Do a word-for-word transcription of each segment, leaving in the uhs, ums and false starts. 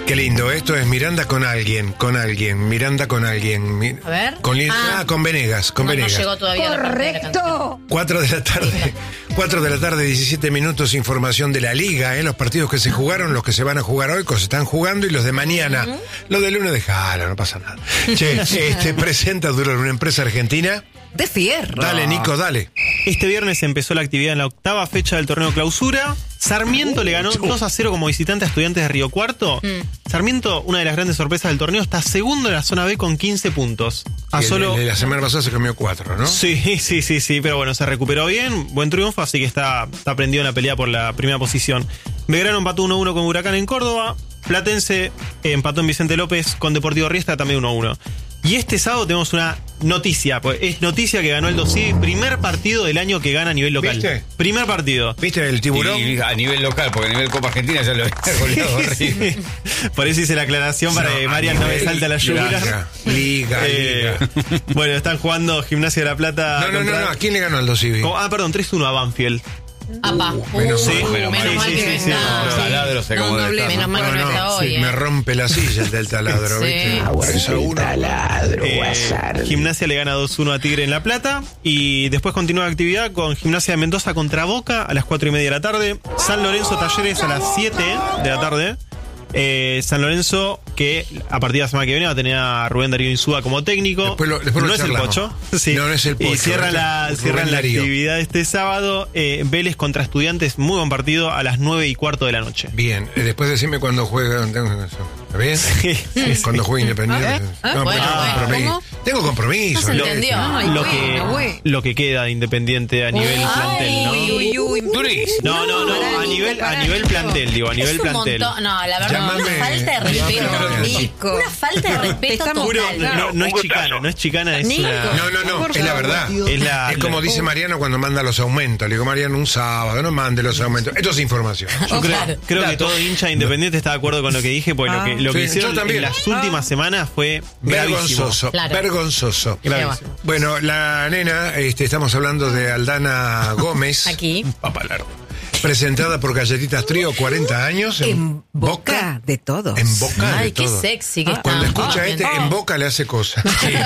Qué lindo, esto es Miranda con alguien, con alguien, Miranda con alguien. Mi... A ver. Con, li... ah, ah, con Venegas, con no, Venegas. No llegó todavía la parte de la canción. Cuatro de la tarde, cuatro de la tarde, diecisiete minutos, información de la Liga, ¿eh? Los partidos que se jugaron, los que se van a jugar hoy, que se están jugando, y los de mañana. Uh-huh. Los de lunes, dejalo, no pasa nada. Che, este presenta Durón, una empresa argentina de fierro. Dale, Nico, dale. Este viernes empezó la actividad en la octava fecha del torneo Clausura. Sarmiento uh, le ganó dos a cero como visitante a Estudiantes de Río Cuarto. Mm. Sarmiento, una de las grandes sorpresas del torneo, está segundo en la zona B con quince puntos. A el, solo... el, el, la semana pasada se comió cuatro, ¿no? Sí, sí, sí, sí, pero bueno, se recuperó bien, buen triunfo, así que está, está prendido en la pelea por la primera posición. Belgrano empató uno a uno con Huracán en Córdoba. Platense eh, empató en Vicente López con Deportivo Riestra también uno a uno. Y este sábado tenemos una noticia, pues es noticia que ganó el Dosivi, primer partido del año que gana a nivel local. ¿Viste? Primer partido. ¿Viste el tiburón? Y a nivel local, porque a nivel Copa Argentina ya lo he goleado horrible. Sí. Por eso hice la aclaración para que Marian no me salte la yugular. Liga, liga, eh, liga. Bueno, están jugando Gimnasia de la Plata. No, no, contra... no, no, ¿a quién le ganó el Dosivi? Ah, perdón, tres uno a Banfield. Apa. Uh, menos sí, mal, menos, menos mal sí, que sí, no sí, está. sí, Sí. Taladro sé cómo No, debe no, estar. menos mal que no, no está hoy. Sí, eh. me rompe la silla el del taladro, Sí. ¿viste? Aguante el taladro, eh, Gimnasia le gana dos uno a Tigre en La Plata. Y después continúa la actividad con Gimnasia de Mendoza contra Boca a las cuatro y media de la tarde. San Lorenzo Talleres a las siete de la tarde. Eh, San Lorenzo, que a partir de la semana que viene va a tener a Rubén Darío Insúa como técnico. Después lo, después no lo es el charlamos. Pocho. Sí. No, no es el Pocho. Y cierran la, Rubén cierran la Darío. actividad este sábado. Eh, Vélez contra Estudiantes, muy buen partido a las nueve y cuarto de la noche. Bien, eh, después decime cuando juega. ¿Está bien? Sí, sí, Cuando juega Independiente. ¿Eh? No, Bueno, tengo bueno, compromiso. ¿cómo? Tengo compromiso. No se ¿no? entendió. Ay, lo, bueno, que, bueno. lo que queda de Independiente a nivel Ay, plantel, ¿no? Uy, uy, uy. No, no, no, Pará, a Nico, nivel, a pará, nivel Nico. plantel, digo, a nivel Es un plantel. montón. No, la verdad, Llámame- una falta de respeto. llámame- Nico. Una falta de respeto Estamos- Juro, total. no, no es chicana, no es chicana, es Nico. una... No, no, no, Por es la favor, verdad. Dios. Es, la, Es como la- dice Mariano cuando manda los aumentos. Le digo, Mariano, un sábado, no mande los aumentos. Esto es información. Yo creo, Claro. creo que todo hincha Independiente está de acuerdo con lo que dije, porque Ah. lo que, lo que Sí, hicieron yo también. en las últimas semanas fue gravísimo. Vergonzoso, Claro. vergonzoso. Gravísimo. Bueno, la nena, este, estamos hablando de Aldana Gómez. Aquí. Papá largo. Presentada por Galletitas Trío, cuarenta años. En boca de todos. En boca Ay, de qué todo. sexy que está. Cuando escucha Ah, este, bien. en boca le hace cosas.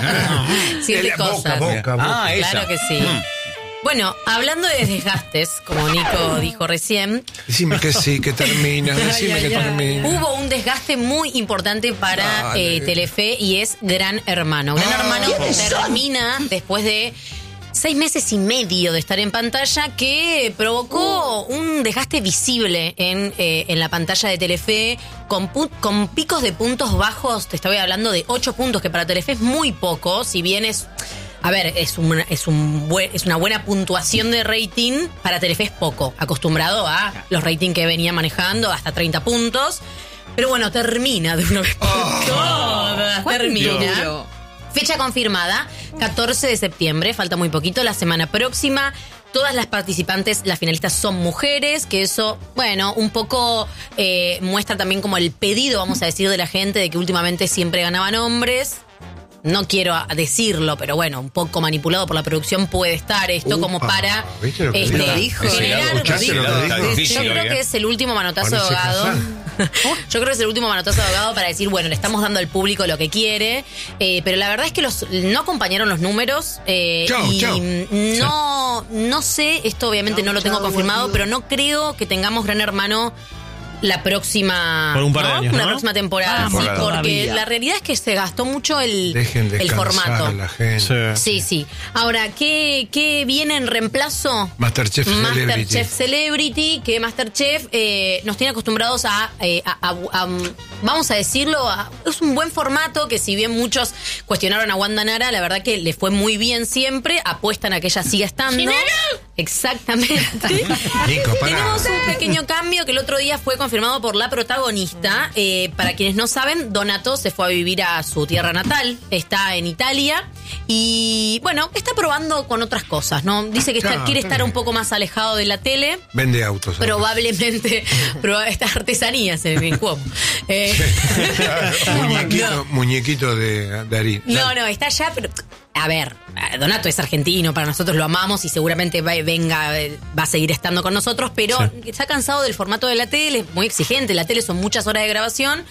Sí, Él- qué boca, cosas. boca, boca. Ah, esa. Claro que sí. Bueno, hablando de desgastes, como Nico dijo recién, Decime que sí, que termina. Decime Ay, que ay, ay. termina. hubo un desgaste muy importante para Dale. eh, Telefe y es Gran Hermano. Gran Ah. Hermano ¿Quiénes termina después de seis meses y medio de estar en pantalla, que provocó un desgaste visible en, eh, en la pantalla de Telefe, con, pu- con picos de puntos bajos. Te estoy hablando de ocho puntos, que para Telefe es muy poco, si bien es... A ver, es, un, es, un buen, es una buena puntuación de rating, para Telefe es poco, acostumbrado a los ratings que venía manejando, hasta treinta puntos. Pero bueno, termina de una vez por todas, termina. Duro. Fecha confirmada, catorce de septiembre, falta muy poquito, la semana próxima. Todas las participantes, las finalistas, son mujeres, que eso, bueno, un poco eh, muestra también como el pedido, vamos a decir, de la gente, de que últimamente siempre ganaban hombres. No quiero a- decirlo, pero bueno, un poco manipulado por la producción puede estar esto como Upa, para ¿viste lo que este, dijo? dijo? generar- ¿Escuchaste lo que Está dijo? difícil Yo hoy, creo ¿eh? que es el último manotazo de Parece abogado. Hassan. Yo creo que es el último manotazo de abogado para decir, bueno, le estamos dando al público lo que quiere, eh, pero la verdad es que los no acompañaron los números eh, Chau, y chau. no no sé, esto obviamente no lo tengo confirmado, pero no creo que tengamos Gran Hermano la próxima, Por un par de ¿no? años, Una ¿no? próxima temporada, Ah, sí, por porque todavía. la realidad es que se gastó mucho el, Dejen el descansar formato. a la gente. Sí, sí. Ahora, ¿qué, qué viene en reemplazo? Masterchef Celebrity. Masterchef Celebrity, que Masterchef eh, nos tiene acostumbrados a, eh, a- a- a- vamos a decirlo, a- es un buen formato que, si bien muchos cuestionaron a Wanda Nara, la verdad que le fue muy bien siempre, apuestan a que ella siga estando. Exactamente. Nico, pará. Tenemos un pequeño cambio que el otro día fue confirmado por la protagonista. Eh, para quienes no saben, Donato se fue a vivir a su tierra natal, está en Italia y, bueno, está probando con otras cosas, ¿no? Dice que está- Ah, quiere está estar un bien. poco más alejado de la tele. Vende autos. ahora. Probablemente proba estas artesanías en el Cuomo. Eh, muñequito, muñequito de, de harina. no, no, está allá, pero a ver, Donato es argentino, para nosotros lo amamos y seguramente va, venga, eh, va a seguir estando con nosotros, pero está cansado del formato de la tele, es muy exigente, la tele son muchas horas de grabación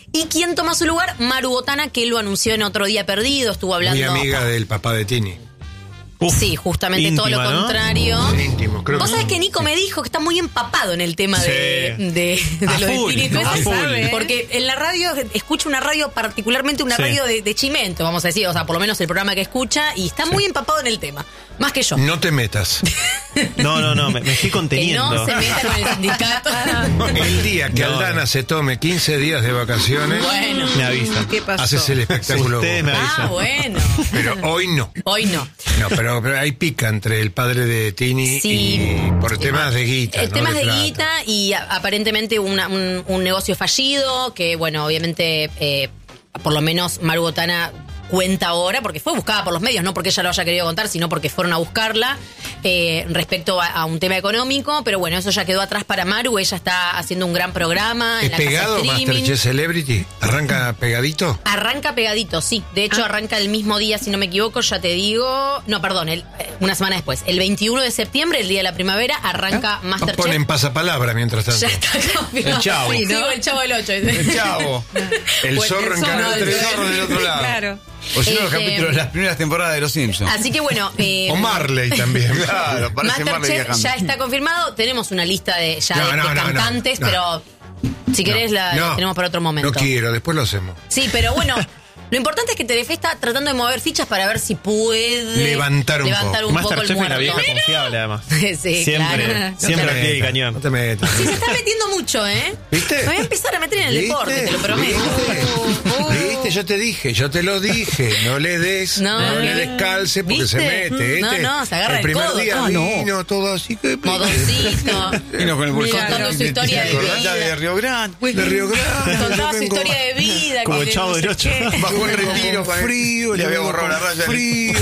¿Y quién toma su lugar? Maru Botana, que lo anunció en Otro Día Perdido, estuvo hablando... Mi amiga del papá de Tini. Uf, Sí, justamente íntima, todo lo ¿no? contrario. Íntimo, creo Vos que sabés sí. que Nico me dijo que está muy empapado en el tema Sí. de, de, de A lo de full, Tini. ¿No a se full. sabe? Porque en la radio, escucho una radio, particularmente una Sí. radio de, de Chimento, vamos a decir, o sea, por lo menos el programa que escucha, y está muy empapado en el tema. Más que yo. No te metas. No, no, no, me, me estoy Que conteniendo. no se meta con el sindicato. El día que No. Aldana se tome quince días de vacaciones, Bueno. Me avisan. ¿Qué pasó? haces el espectáculo. Ustedes me vos. avisan. Ah, bueno. Pero hoy no. Hoy no. No, pero, pero hay pica entre el padre de Tini Sí. y por temas de guita. El ¿no? tema De de plata. guita y a- aparentemente una- un, un negocio fallido, que bueno, obviamente, eh, por lo menos Maru Botana cuenta ahora, porque fue buscada por los medios, no porque ella lo haya querido contar, sino porque fueron a buscarla eh, respecto a, a un tema económico, pero bueno, eso ya quedó atrás para Maru, ella está haciendo un gran programa ¿Es en la casa pegado streaming. Masterchef Celebrity? ¿Arranca pegadito? Arranca pegadito, sí. De hecho, arranca el mismo día, si no me equivoco, ya te digo... No, perdón, el- eh, una semana después. El veintiuno de septiembre, el día de la primavera, arranca Nos Masterchef. ponen pasapalabra mientras tanto. Ya está confirmado. El Chavo. Sí, ¿no? El Chavo del ocho. El Chavo. El Bueno, zorro en el Canal zorro, El tres. zorro del otro lado. Claro. O si no, los Este- capítulos de las primeras temporadas de Los Simpsons. Así que bueno... eh, O Marley también. Claro, parece Marley Masterchef viajando. ya está confirmado. Tenemos una lista de ya No, de, no, de no, cantantes, no, no. pero si querés la, la No, tenemos para otro momento. No quiero, después lo hacemos. Sí, pero bueno, lo importante es que Telefe está tratando de mover fichas para ver si puede Levantar un levantar poco. un poco el Masterchef es muerto. la vieja confiable, además. Sí, Siempre, claro. siempre No al te pie del metas, cañón. No te metas. Sí, se está metiendo mucho, ¿eh? ¿Viste? Me voy a empezar a meter en el deporte, te lo prometo. ¿Viste? ¿Viste? Yo te dije, yo te lo dije. No le des, No. no, le des calce porque ¿Viste? se mete. No, ¿viste? no, se agarra el el primer codo. día Ah, no. vino todo así que... Modosito. Vino con el bolsillo Contando su historia de vida. de Río Grande. De Río Grande. Contaba yo su vengo- historia de vida. Como que el Chavo no del sé Ocho. qué. Bajó el Yo vengo retiro, con con- frío, le había vengo borrado con la raya. frío.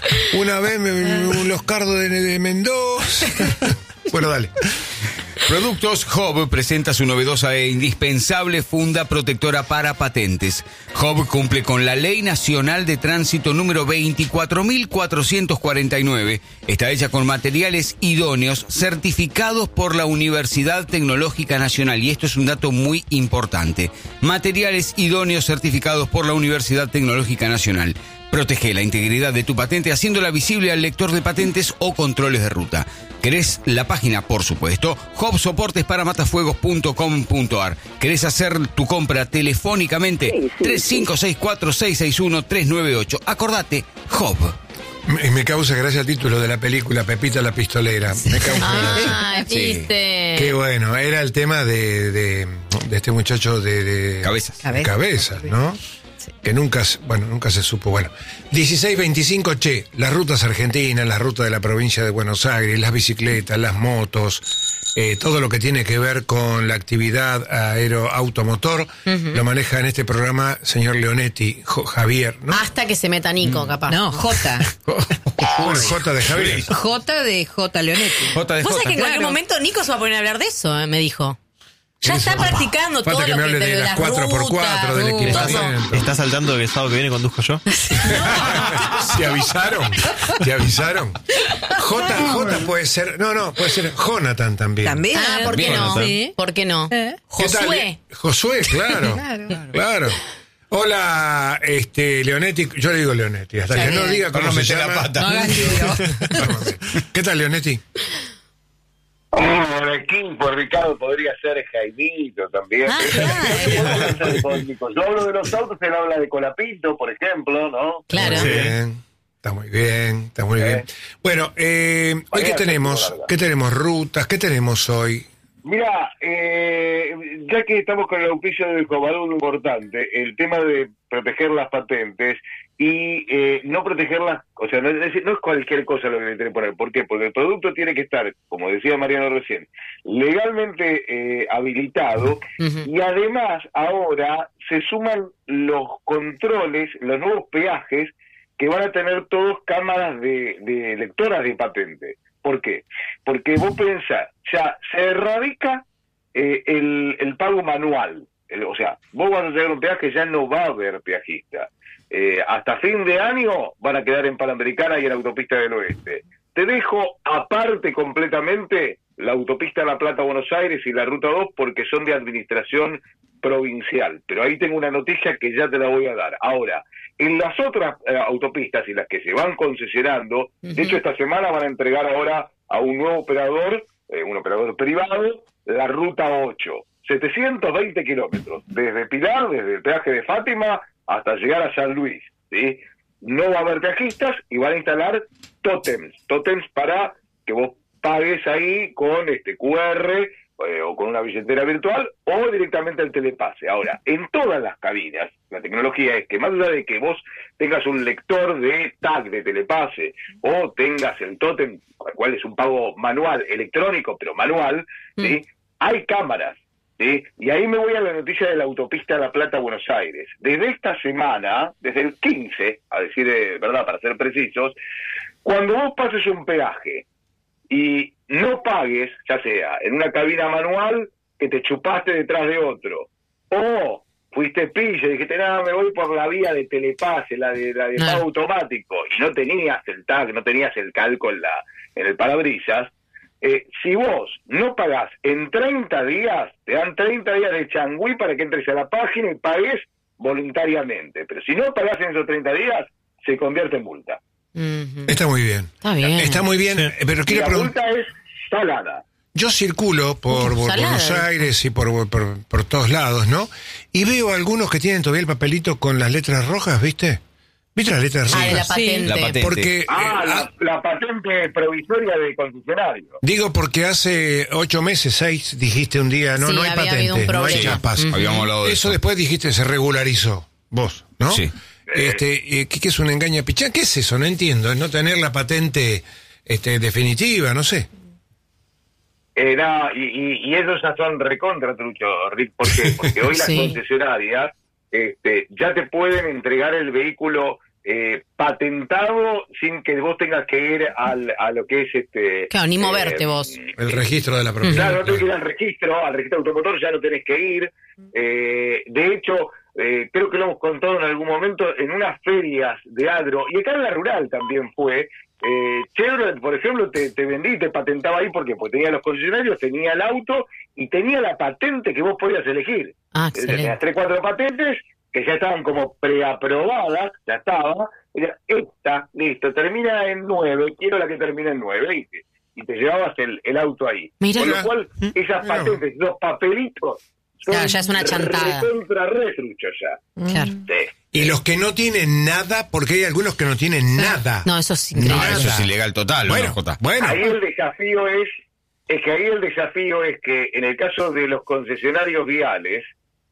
Una vez me, me- los cardos de, de Mendoza. Bueno, dale. Productos Hub presenta su novedosa e indispensable funda protectora para patentes. Hub cumple con la Ley Nacional de Tránsito número veinticuatro mil cuatrocientos cuarenta y nueve. Está hecha con materiales idóneos certificados por la Universidad Tecnológica Nacional. Y esto es un dato muy importante. Materiales idóneos certificados por la Universidad Tecnológica Nacional. Protege la integridad de tu patente haciéndola visible al lector de patentes o controles de ruta. ¿Querés la página? Por supuesto, hub soportes para matafuegos punto com punto ar. ¿Querés hacer tu compra telefónicamente? tres cinco seis cuatro seis seis uno tres nueve ocho. Acordate, Hub. Me, me causa gracia el título de la película Pepita la Pistolera. Me causa gracia. Ah, Sí. viste. Qué bueno, era el tema de, de, de este muchacho de, de Cabezas. de cabezas, ¿no? Que nunca, se- bueno, nunca se supo. Bueno, dieciséis veinticinco, che, las rutas argentinas, las rutas de la provincia de Buenos Aires, las bicicletas, las motos, eh, todo lo que tiene que ver con la actividad aeroautomotor, lo maneja en este programa señor Leonetti, Jo- Javier, ¿no? Hasta que se meta Nico, capaz. No, J. Bueno, J de Javier. J de J Leonetti. J de Vos J. sabés que en cualquier claro. momento Nico se va a poner a hablar de eso, eh, me dijo. Ya Eso. está practicando Falta todo que lo me que hable de las cuatro por cuatro, del rutas, equipamiento. ¿Estás saltando que el sábado que viene conduzco yo? ¿Te avisaron? ¿Te avisaron? J, J puede ser, no, no, puede ser Jonathan también. También. Ah, ¿por qué Bien, no? sí. ¿Por qué no? ¿Eh? ¿Qué tal? Josué. Josué, claro. Claro. Claro. Hola, este, Leonetti, yo le digo Leonetti, hasta que no diga Para cómo no se meter la llama. pata. No hagas lío. ¿Qué tal, Leonetti? Oh, el equipo, Ricardo, podría ser Jaimito también. Ah, claro. Yo hablo de los autos, él habla de Colapinto, por ejemplo, ¿no? Claro. Muy Sí. bien. Está muy bien, está muy bien. Bueno, eh, hoy Vaya, qué tenemos, larga. ¿qué tenemos? Rutas, ¿qué tenemos hoy? Mira, eh, ya que estamos con el auspicio del Cobalú importante, el tema de proteger las patentes y eh, no protegerlas, o sea, no es, decir, no es cualquier cosa lo que le tiene que poner. ¿Por qué? Porque el producto tiene que estar, como decía Mariano recién, legalmente eh, habilitado. Ujú. Y además ahora se suman los controles, los nuevos peajes que van a tener todos cámaras de, de lectoras de patente. ¿Por qué? Porque vos pensás, ya se erradica eh, el, el pago manual. El- o sea, vos vas a tener un peaje, ya no va a haber peajista. Eh, hasta fin de año van a quedar en Panamericana y en Autopista del Oeste. Te dejo aparte completamente la autopista La Plata-Buenos Aires y la Ruta dos porque son de administración provincial, pero ahí tengo una noticia que ya te la voy a dar. Ahora, en las otras eh, autopistas y las que se van concesionando, uh-huh. de hecho esta semana van a entregar ahora a un nuevo operador, eh, un operador privado, la Ruta ocho, setecientos veinte kilómetros, desde Pilar, desde el peaje de Fátima, hasta llegar a San Luis, ¿sí? No va a haber peajistas y van a instalar tótems, tótems para que vos pagues ahí con este Q R eh, o con una billetera virtual o directamente el telepase. Ahora, en todas las cabinas, la tecnología es que más allá de que vos tengas un lector de tag de telepase o tengas el tótem, cual es un pago manual, electrónico, pero manual, mm. ¿sí? Hay cámaras. ¿Sí? Y ahí me voy a la noticia de la autopista La Plata-Buenos Aires. Desde esta semana, desde el quince, a decir de verdad, para ser precisos, cuando vos pases un peaje y no pagues, ya sea en una cabina manual que te chupaste detrás de otro, o fuiste pillo y dijiste, nada, me voy por la vía de telepase, la de, la de no. pago automático, y no tenías el tag, no tenías el calco en, la, en el parabrisas, Eh, si vos no pagás en treinta días, te dan treinta días de changüí para que entres a la página y pagues voluntariamente. Pero si no pagás en esos treinta días, se convierte en multa. Uh-huh. Está muy bien. Está bien. Está muy bien, Sí. pero Y quiero la preguntar... multa es salada. Yo circulo por, por Salada. Buenos Aires y por, por, por todos lados, ¿no? Y veo algunos que tienen todavía el papelito con las letras rojas, ¿viste? ¿Viste las letras Ah, de la rojas? patente. la patente. Porque... Ah, eh, la, ah, la patente provisoria de concesionario. digo porque hace ocho meses, seis, dijiste un día, no, Sí, no hay había habido un patente, no hay problema. chapas. Ujú. Habíamos hablado de Eso eso. después dijiste se regularizó, vos, ¿no? Sí. Este, eh, ¿qué, ¿Qué es una engaña pichá? ¿Qué es eso? No entiendo. Es no tener la patente este, definitiva, no sé. Eh, no, y, y, y ellos ya son recontra trucho, Rick. ¿Por qué? Porque hoy las Sí. concesionarias este, ya te pueden entregar el vehículo eh, patentado sin que vos tengas que ir al, a lo que es este... Claro, ni moverte eh, vos. El registro de la propiedad. Claro, no tenés que ir al registro, al registro automotor ya no tenés que ir. Eh, de hecho, eh, creo que lo hemos contado en algún momento, en unas ferias de agro, y acá en la rural también fue, eh, Chevrolet, por ejemplo, te, te vendí y te patentaba ahí porque, porque tenía los concesionarios, tenía el auto y tenía la patente que vos podías elegir. Ah, Eh, Tenías excelente. tres, cuatro patentes que ya estaban como preaprobadas, ya estaba, era esta, listo, termina en nueve, quiero la que termina en nueve, y te, y te llevabas el, el auto ahí. Mirá. Con lo cual, esas Mirá. patentes, los papelitos, son Claro, ya es una chantada. recontra retrucho ya. Claro. Sí. Y los que no tienen nada, porque hay algunos que no tienen nada. No, eso es increíble. No, eso Nada. es ilegal total, ¿no, Bueno, Jota? bueno. Ahí el desafío es, es que ahí el desafío es que en el caso de los concesionarios viales,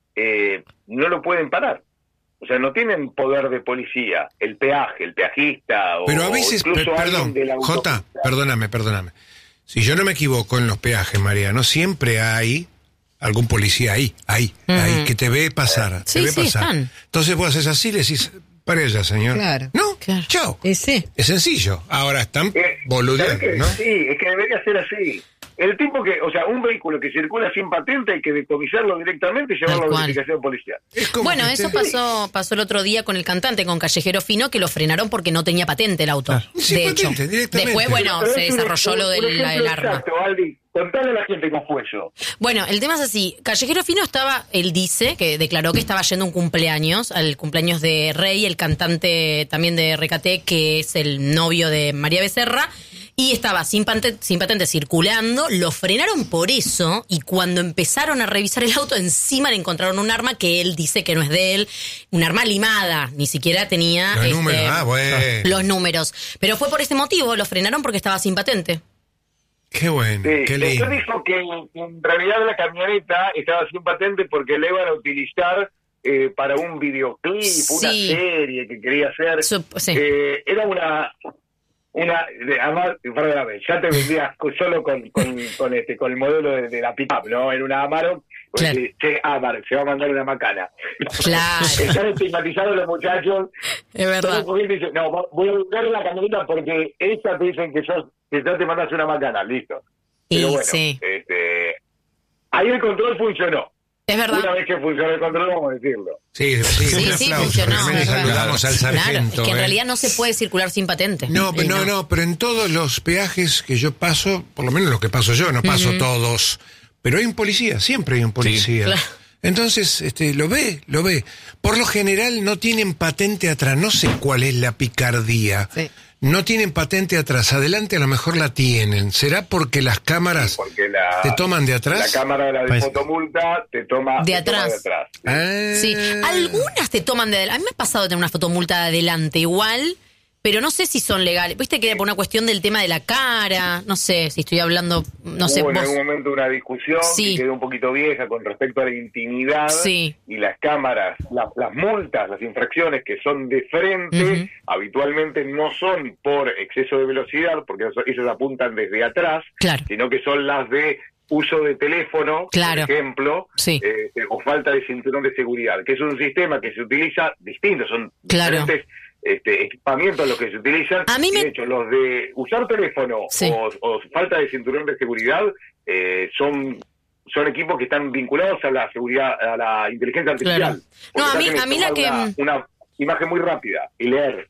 eh, no lo pueden parar. O sea, no tienen poder de policía, el peaje, el peajista, o, Pero a o veces, incluso per- alguien perdón, de la Jota, autopista. perdóname, perdóname. Si yo no me equivoco en los peajes, María, no siempre hay algún policía ahí, ahí, Ujú. ahí, que te ve pasar, Sí, te ve sí, pasar. están. Entonces vos haces así y le decís, para ella, señor. Claro. No, Claro. chao. Ese. Es sencillo. Ahora están Eh, ¿sabés boludeando, qué? ¿no? Sí, es que debería ser así. El tipo que, o sea, un vehículo que circula sin patente hay que decomisarlo directamente y llevarlo Tal a cual. verificación policial. Es como Bueno, que eso te- pasó pasó el otro día con el cantante, con Callejero Fino, que lo frenaron porque no tenía patente el auto. Sin de hecho. patente, directamente. Después, bueno, Pero se es un- desarrolló un- lo un del, la ejemplo del arma. Exacto, Aldi. Contale a la gente cómo fue eso. Bueno, el tema es así. Callejero Fino estaba, él dice, que declaró que estaba yendo a un cumpleaños, al cumpleaños de Rey, el cantante también de Recate, que es el novio de María Becerra, y estaba sin patente, sin patente circulando, lo frenaron por eso, y cuando empezaron a revisar el auto, encima le encontraron un arma que él dice que no es de él, un arma limada, ni siquiera tenía Los este, números, ah, bueno. los números. Pero fue por ese motivo, lo frenaron porque estaba sin patente. Qué bueno, Sí, qué después lindo. dijo que en realidad la camioneta estaba sin patente porque la iban a utilizar eh, para un videoclip, una Sí. serie que quería hacer. Sup- sí. Eh, era una... una de, además, perdóname, ya te vendías co- solo con, con, con, este, con el modelo de, de la pick-up, ¿no? Era una Amarok. Pues, Claro. eh, che, Amarok, se va a mandar una macana. Claro. Están estigmatizados los muchachos. Es verdad. Todo cogiendo y dice, no, voy a buscar la camioneta porque esta te dicen que sos, que ya te mandas una macana, listo. Y Pero bueno, sí. este, ahí el control funcionó. Es verdad. Una vez que funciona el control, vamos a decirlo. Sí, sí, Sí, un sí, aplauso. funcionó. Realmente Es verdad. saludamos al Claro, sargento. es que en ¿eh? realidad no se puede circular sin patente. No, Y no, no, pero en todos los peajes que yo paso, por lo menos los que paso yo, no paso todos, pero hay un policía, siempre hay un policía. Claro. Entonces, este, lo ve, lo ve. Por lo general no tienen patente atrás, no sé cuál es la picardía. Sí. No tienen patente atrás, adelante a lo mejor la tienen. ¿Será porque las cámaras Porque la, te toman de atrás? la cámara de la de Parece- fotomulta te toma De te toma atrás. de atrás. Ah. Sí, algunas te toman de adelante. A mí me ha pasado de tener una fotomulta de adelante igual, pero no sé si son legales. Viste que era por una cuestión del tema de la cara, no sé si estoy hablando, no sé, Hubo en vos. algún momento una discusión Sí. que quedó un poquito vieja con respecto a la intimidad Sí. y las cámaras, la- las multas, las infracciones que son de frente, Ujú. habitualmente no son por exceso de velocidad, porque eso- esas apuntan desde atrás, Claro. sino que son las de uso de teléfono, Claro. por ejemplo, Sí. eh, o falta de cinturón de seguridad, que es un sistema que se utiliza distinto, son Claro. diferentes este, equipamientos los que se utilizan. A mí me- De hecho, los de usar teléfono Sí. o, o falta de cinturón de seguridad eh, son son equipos que están vinculados a la seguridad, a la inteligencia artificial. Claro. No, Porque a mí- te hacen a mí la tomar que- Una, una imagen muy rápida y leer.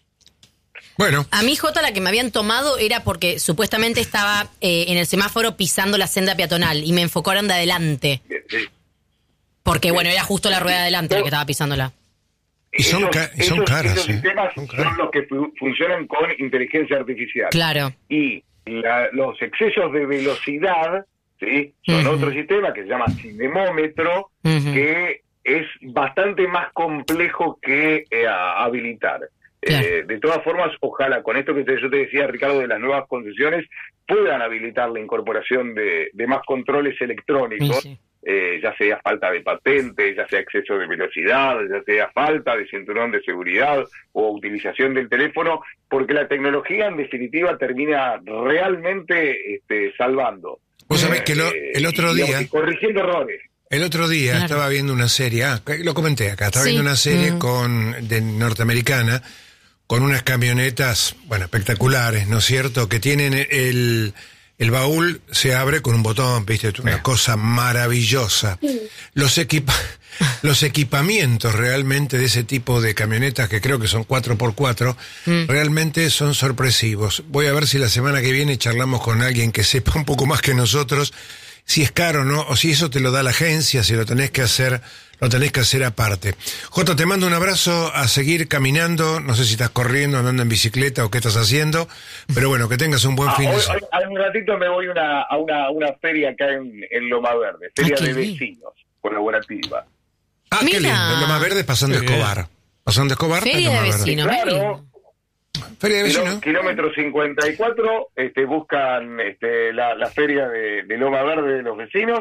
Bueno, A mí, Jota, la que me habían tomado era porque supuestamente estaba eh, en el semáforo pisando la senda peatonal y me enfocaron de adelante. Sí. Porque, bueno, era justo la rueda de adelante la que estaba pisándola. Y son Esos- ca- y son esos- caras, esos ¿eh? sistemas Son son, caras. los que fu- funcionan con inteligencia artificial. Claro. Y la- los excesos de velocidad, ¿sí? Son Ujú. otro sistema que se llama cinemómetro, Ujú. que es bastante más complejo que eh, a- habilitar. Claro. Eh, de todas formas, ojalá con esto que te- yo te decía, Ricardo, de las nuevas concesiones, puedan habilitar la incorporación de, de más controles electrónicos, Sí, sí. eh, ya sea falta de patente, ya sea exceso de velocidad, ya sea falta de cinturón de seguridad o utilización del teléfono, porque la tecnología en definitiva termina realmente este, salvando. vos sabés que lo- Eh, el otro y, digamos, día... y corrigiendo errores. El otro día Claro. estaba viendo una serie, ah, lo comenté acá, estaba Sí. viendo una serie Mm. con de norteamericana con unas camionetas, bueno, espectaculares, ¿no es cierto? Que tienen el, el baúl, se abre con un botón, viste, una cosa maravillosa. Los equipa los equipamientos realmente de ese tipo de camionetas, que creo que son cuatro por cuatro, Mm. realmente son sorpresivos. Voy a ver si la semana que viene charlamos con alguien que sepa un poco más que nosotros, si es caro o no, o si eso te lo da la agencia, si lo tenés que hacer, lo tenés que hacer aparte. Jota, te mando un abrazo, a seguir caminando, no sé si estás corriendo, andando en bicicleta o qué estás haciendo, pero bueno, que tengas un buen Ah, fin de hoy, semana. hoy- a un ratito me voy una, a una, una feria acá en, en Loma Verde, feria Ah, qué de bien. vecinos, colaborativa. Ah, qué Mira. lindo, Loma Verde pasando Qué bien. Escobar. Pasando Escobar, Feria Loma de Verde. vecinos, qué Claro. lindo. Feria de Kilo- vecinos. kilómetro cincuenta y cuatro, este, buscan este, la, la feria de, de Loma Verde de los vecinos.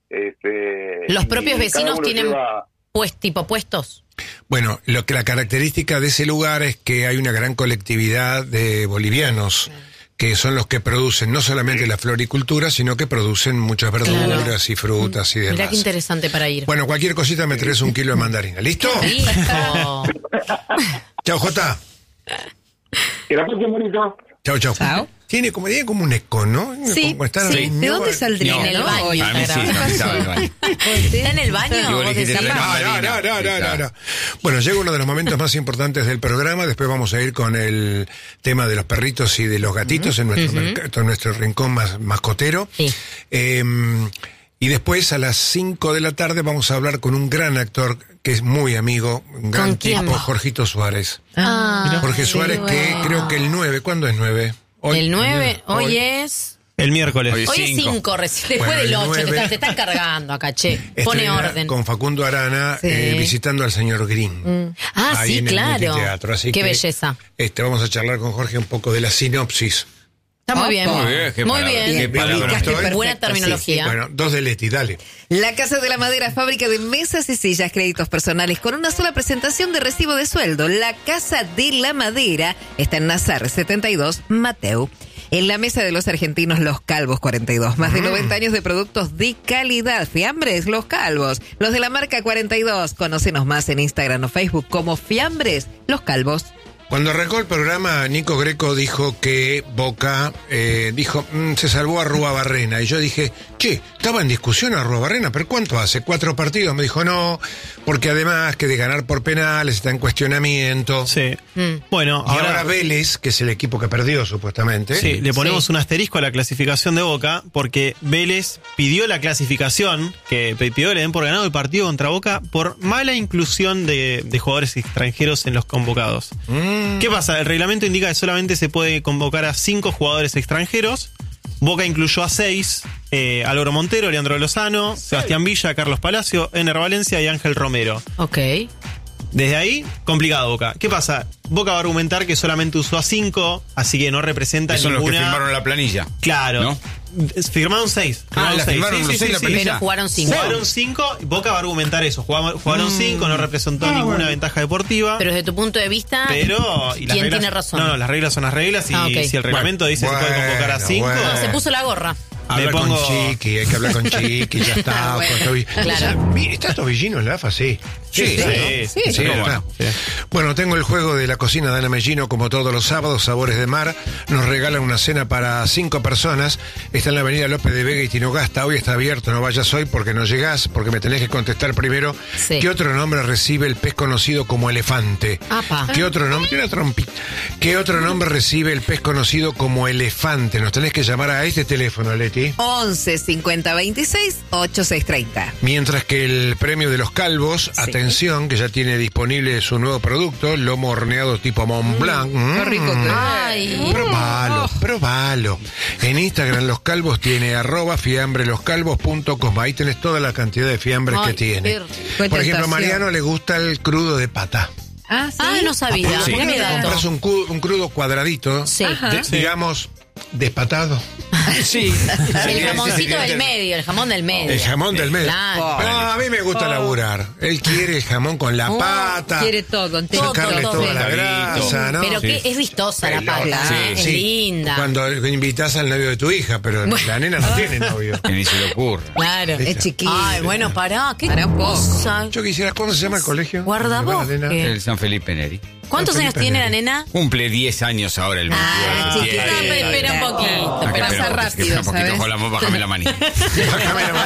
Este, Los y propios cada vecinos uno tienen lleva- pues tipo puestos. Bueno, lo que la característica de ese lugar es que hay una gran colectividad de bolivianos que son los que producen no solamente la floricultura, sino que producen muchas verduras Claro. y frutas y demás. Mirá qué interesante para ir. Bueno, cualquier cosita me traes un kilo de mandarina. ¿Listo? Rico. Chao, Jota. Que la pasen bonito. Chao, chao. Chao. Tiene como, tiene como un eco, ¿no? Sí, Como está- sí. ¿De dónde saldría? En el no? baño. Oye, A mí sí, grabando. a mí estaba en el baño. ¿Está en el baño? Y vos ¿Vos dijiste, decís? "No, No, no, no, no, no, no, no. Bueno, llega uno de los momentos más importantes del programa. Después vamos a ir con el tema de los perritos y de los gatitos en nuestro, mercado, en nuestro rincón más mascotero. Sí. Eh, y después a las cinco de la tarde vamos a hablar con un gran actor que es muy amigo, un gran ¿Con quién? tipo, Jorgito Suárez. Ah, Jorge Suárez, qué que bueno. creo que el nueve, ¿cuándo es nueve? Hoy, El nueve, hoy. hoy es... El miércoles. Hoy Hoy es cinco. cinco, recién, después Bueno, del el ocho, te, nueve. están- te están cargando acá, che. Pone Estrena orden. con Facundo Arana Sí. eh, visitando al señor Green. Ah, Ahí sí, en el claro. Multiteatro. Así Qué que, belleza. Este, vamos a charlar con Jorge un poco de la sinopsis. Está muy bien. Muy bien, qué Muy palabra, bien. qué palabra. Ubicaste Buena Buena perfecto, terminología. Bueno, dos de Leti, dale. La Casa de la Madera, fábrica de mesas y sillas, créditos personales con una sola presentación de recibo de sueldo. La Casa de la Madera está en Nazar setenta y dos, Mateu. En la mesa de los argentinos, Los Calvos cuarenta y dos. Más de noventa años de productos de calidad. Fiambres, Los Calvos. Los de la marca cuarenta y dos. Conócenos más en Instagram o Facebook como Fiambres, Los Calvos. Cuando arrancó el programa, Nico Greco dijo que Boca, eh, dijo, mmm, se salvó a Arruabarrena. Y yo dije, che, estaba en discusión Arruabarrena, pero ¿cuánto hace? ¿Cuatro partidos? Me dijo, no, porque además que de ganar por penales está en cuestionamiento. Sí. Mm. Bueno, Y ahora, ahora Vélez, que es el equipo que perdió supuestamente. sí, le ponemos Sí. un asterisco a la clasificación de Boca, porque Vélez pidió la clasificación, que pidió que le den por ganado el partido contra Boca por mala inclusión de, de jugadores extranjeros en los convocados. Mm. ¿Qué pasa? El reglamento indica que solamente se puede convocar a cinco jugadores extranjeros. Boca incluyó a seis: eh, Álvaro Montero, Leandro Lozano, Sebastián Villa, Carlos Palacio, Ener Valencia y Ángel Romero. Ok. Desde ahí, complicado Boca. ¿Qué pasa? Boca va a argumentar que solamente usó a cinco, así que no representa Que son los que ninguna... firmaron la planilla. Claro. ¿No? Firmaron seis. Ah, la firmaron los seis, la planilla. Pero jugaron cinco. Jugaron cinco, Boca va a argumentar eso. Jugaron, jugaron cinco, no representó ninguna ventaja deportiva. Pero desde tu punto de vista, Pero, y las ¿quién reglas- tiene razón? No, no, las reglas son las reglas y Ah, ok. si el reglamento Bueno, dice que se puede convocar a bueno, cinco, bueno. No, se puso la gorra. Habla Me pongo- con Chiqui, hay que hablar con Chiqui, ya está. Bueno, con Tobi- claro. Mi- ¿Está Tobillino en la A F A? Sí. Sí, sí, ¿no? sí, Sí, sí, está. bueno, sí. Bueno, tengo el juego de la cocina de Ana Mellino como todos los sábados, Sabores de Mar. Nos regalan una cena para cinco personas. Está en la avenida López de Vega y Tinogasta. Hoy está abierto, no vayas hoy porque no llegás, porque me tenés que contestar primero. Sí. ¿Qué otro nombre recibe el pez conocido como elefante? Apa. ¿Qué otro nombre? Tiene una trompita. ¿Qué otro nombre recibe el pez conocido como elefante? Nos tenés que llamar a este teléfono, Leti. once cincuenta veintiséis ochenta y seis treinta. Mientras que el premio de los calvos, Sí. atención, que ya tiene disponible su nuevo producto, lomo horneado tipo Mont Blanc. Mm. Qué rico que es. Ay. Probalo, probalo. En Instagram Los Calvos tiene arroba fiambreloscalvos punto com. Ahí tenés toda la cantidad de fiambres Ay, que tiene. qué rico. Qué Por ejemplo, a tentación. Mariano le gusta el crudo de pata. Ah, ¿sí? Ah, no sabía. ¿Por qué Mirá no mi te dato. compras un, cu- un crudo cuadradito? Sí. Ajá. de- digamos, despatado. Sí. El jamoncito del medio, el jamón del medio. El jamón del medio. Claro. No, a mí me gusta laburar. Él quiere el jamón con la Oh, pata. Quiere todo, entero. Sacarle todo, toda todo. la grasa, ¿no? Pero Sí. que es vistosa la Pelota. pata, Sí, ¿eh? es sí. linda. Cuando invitas al novio de tu hija, pero la nena no tiene novio. Que ni se le ocurre. Claro. Es chiquito. Ay, bueno, pará, qué Pará un poco. cosa. Yo quisiera, ¿cómo se llama el colegio? Guardabosque. La nena. El San Felipe Neri. ¿Cuántos años tiene la nena? Cumple diez años ahora el Ah, veintidós. chiquita, Diez. pero espera un poquito, Ah, que espera, espera pasa un poquito, rápido, que espera un poquito, ¿sabes? Jola, bájame la manita. Bájame la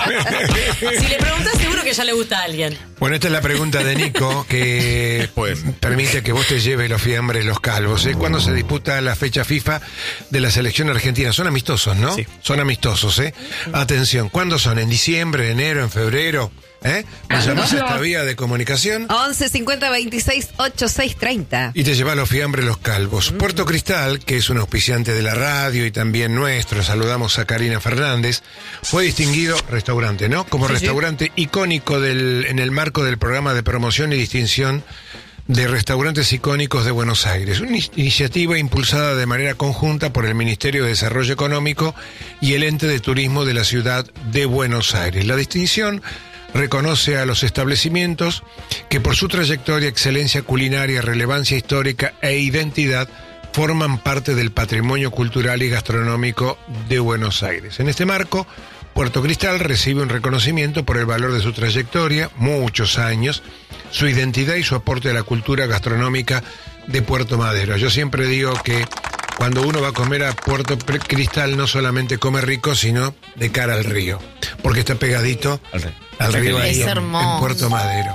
manita. Si le preguntas, seguro que ya le gusta a alguien. Bueno, esta es la pregunta de Nico, que Pues. permite que vos te lleves los fiambres los calvos. ¿eh? ¿Cuándo se disputa la fecha FIFA de la selección argentina? Son amistosos, ¿no? Sí. Son amistosos, ¿eh? Atención, ¿cuándo son? ¿En diciembre, enero, en febrero? ¿Eh? ¿Me llamás a esta vía de comunicación? once cincuenta veintiséis ochenta y seis treinta. Y te lleva los fiambres los calvos. Puerto Cristal, que es un auspiciante de la radio y también nuestro, saludamos a Karina Fernández, fue distinguido, restaurante, ¿no? Como restaurante icónico del, en el marco del programa de promoción y distinción de restaurantes icónicos de Buenos Aires. Una in- iniciativa impulsada de manera conjunta por el Ministerio de Desarrollo Económico y el Ente de Turismo de la ciudad de Buenos Aires. La distinción reconoce a los establecimientos que por su trayectoria, excelencia culinaria, relevancia histórica e identidad forman parte del patrimonio cultural y gastronómico de Buenos Aires. En este marco, Puerto Cristal recibe un reconocimiento por el valor de su trayectoria, muchos años, su identidad y su aporte a la cultura gastronómica de Puerto Madero. Yo siempre digo que cuando uno va a comer a Puerto Pre- Cristal no solamente come rico, sino de cara al río, porque está pegadito Al río. al río ahí Es en- hermoso. en Puerto Madero.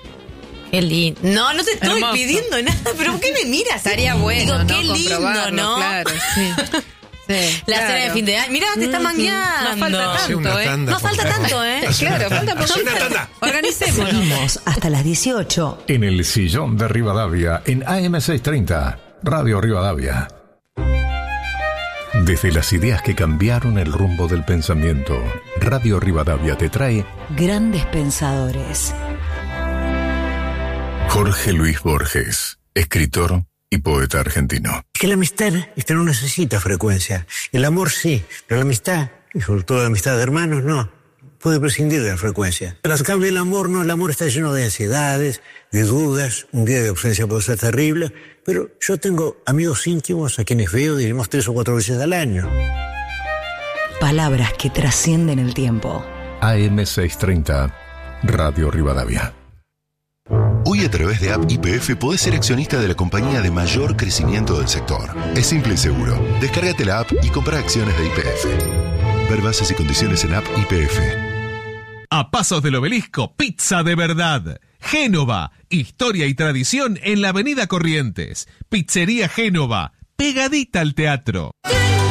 Qué lindo. No, no te estoy Hermoso. pidiendo nada, pero ¿por qué me miras? Estaría bueno, Digo, ¿no? qué lindo, Comprobarlo, ¿no? Claro, sí. Sí, La claro. cena de fin de año. Mirá, te está mangueando. No falta Hace tanto, una ¿eh? tanda, No por falta favor. tanto, ¿eh? Hace una Claro, tanda. falta Hace una poquito. tanda. Organicémonos. Seguimos hasta las dieciocho. En el sillón de Rivadavia, en A M seiscientos treinta, Radio Rivadavia. Desde las ideas que cambiaron el rumbo del pensamiento, Radio Rivadavia te trae Grandes pensadores. Jorge Luis Borges, escritor y poeta argentino. Que la amistad esta no necesita frecuencia. El amor sí, pero la amistad, y sobre todo la amistad de hermanos, no. Puede prescindir de la frecuencia. Pero en cambio el amor no, el amor está lleno de ansiedades, de dudas, un día de ausencia puede ser terrible, pero yo tengo amigos íntimos a quienes veo, diríamos, tres o cuatro veces al año. Palabras que trascienden el tiempo. A M seiscientos treinta, Radio Rivadavia. Hoy a través de App Y P F podés ser accionista de la compañía de mayor crecimiento del sector. Es simple y seguro. Descárgate la app y compra acciones de Y P F. Ver bases y condiciones en App Y P F. A pasos del Obelisco, pizza de verdad. Génova, historia y tradición en la avenida Corrientes. Pizzería Génova, pegadita al teatro.